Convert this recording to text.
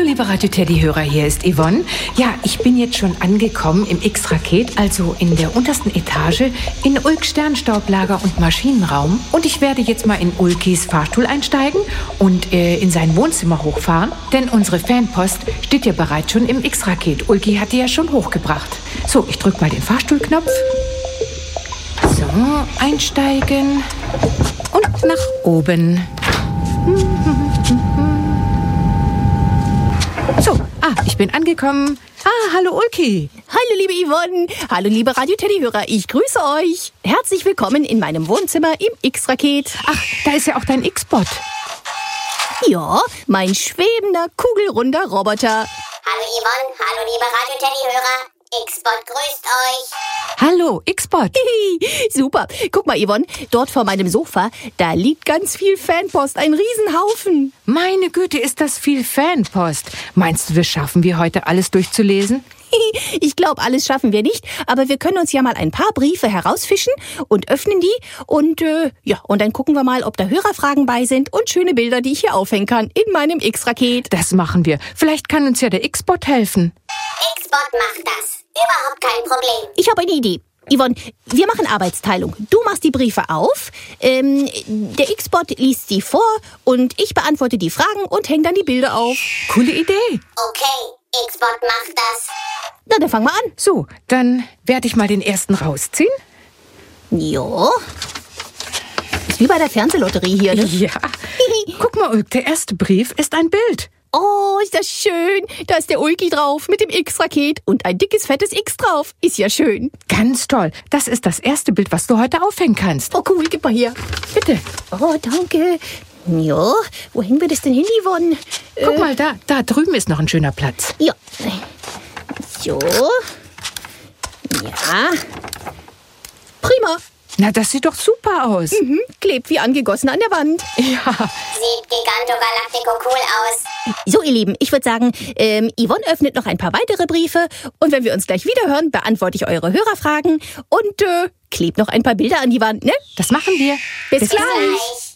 liebe Radio-Teddy-Hörer, hier ist Yvonne. Ja, ich bin jetzt schon angekommen im X-Raket, also in der untersten Etage, in Ulks Sternstaublager und Maschinenraum. Und ich werde jetzt mal in Ulkis Fahrstuhl einsteigen und in sein Wohnzimmer hochfahren. Denn unsere Fanpost steht ja bereits schon im X-Raket. Ulki hat die ja schon hochgebracht. So, ich drücke mal den Fahrstuhlknopf. So, einsteigen und nach oben. So, ich bin angekommen. Hallo Ulki. Hallo liebe Yvonne, hallo liebe Radio-Teddy-Hörer, ich grüße euch. Herzlich willkommen in meinem Wohnzimmer im X-Raket. Ach, da ist ja auch dein X-Bot. Ja, mein schwebender, kugelrunder Roboter. Hallo Yvonne, hallo liebe Radio-Teddy-Hörer, X-Bot grüßt euch. Hallo, X-Bot. Super, guck mal Yvonne, dort vor meinem Sofa, da liegt ganz viel Fanpost, ein Riesenhaufen. Meine Güte, ist das viel Fanpost. Meinst du, das schaffen wir heute alles durchzulesen? Ich glaube, alles schaffen wir nicht, aber wir können uns ja mal ein paar Briefe herausfischen und öffnen die und und dann gucken wir mal, ob da Hörerfragen bei sind und schöne Bilder, die ich hier aufhängen kann in meinem X-Raket. Das machen wir. Vielleicht kann uns ja der X-Bot helfen. X-Bot macht das. Überhaupt kein Problem. Ich habe eine Idee. Yvonne, wir machen Arbeitsteilung. Du machst die Briefe auf, der X-Bot liest sie vor und ich beantworte die Fragen und hänge dann die Bilder auf. Coole Idee. Okay, X-Bot macht das. Na, dann fangen wir an. So, dann werde ich mal den ersten rausziehen. Jo. Ist wie bei der Fernsehlotterie hier, ne? Ja. Guck mal, Ulk, der erste Brief ist ein Bild. Oh, ist das schön. Da ist der Ulki drauf mit dem X-Raket und ein dickes, fettes X drauf. Ist ja schön. Ganz toll. Das ist das erste Bild, was du heute aufhängen kannst. Oh, cool. Gib mal hier. Bitte. Oh, danke. Jo, wo hängen wir das denn hin, Yvonne? Guck mal, da drüben ist noch ein schöner Platz. Ja. So. Ja. Prima. Na, das sieht doch super aus. Klebt wie angegossen an der Wand. Ja. Sieht Gigantogalactico cool aus. So, ihr Lieben, ich würde sagen, Yvonne öffnet noch ein paar weitere Briefe. Und wenn wir uns gleich wiederhören, beantworte ich eure Hörerfragen und klebt noch ein paar Bilder an die Wand, ne? Das machen wir. Bis gleich. Gleich.